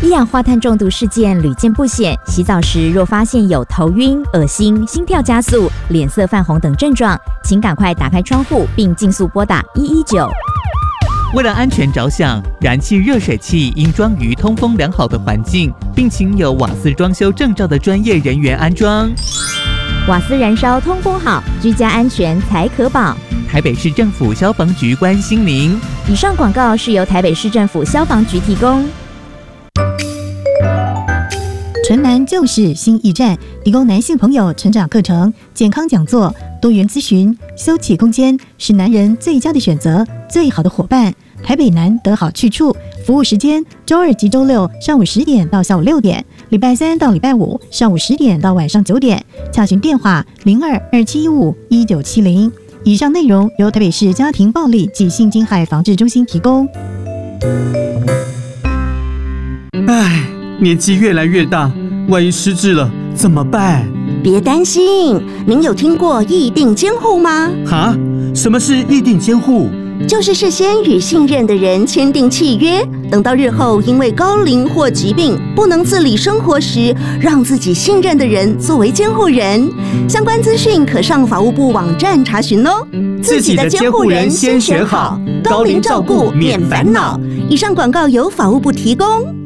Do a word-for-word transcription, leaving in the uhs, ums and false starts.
一氧化碳中毒事件屡见不鲜，洗澡时若发现有头晕、恶心、心跳加速、脸色泛红等症状，请赶快打开窗户并尽速拨打一一九。 为了安全着想，燃气热水器应装于通风良好的环境，并请有瓦斯装修证照的专业人员安装。 瓦斯燃烧通风好，居家安全才可保。 台北市政府消防局关心您。 以上广告是由台北市政府消防局提供。 纯男就是新驿站，提供男性朋友成长课程、健康讲座、多元咨询，休憩空间是男人最佳的选择，最好的伙伴。台北南得好去处，服务时间周二及周六上午十点到下午六点，礼拜三到礼拜五上午十点到晚上九点。洽询电话零二二七一五一九七零。以上内容由台北市家庭暴力及性侵害防治中心提供。 唉，年纪越来越大，万一失智了怎么办？ 别担心，您有听过议定监护吗？ 哈？什么是议定监护？ 就是事先与信任的人签订契约，等到日后因为高龄或疾病不能自理生活时，让自己信任的人作为监护人。相关资讯可上法务部网站查询哦。 自己的监护人先选好，高龄照顾免烦恼。 以上广告由法务部提供。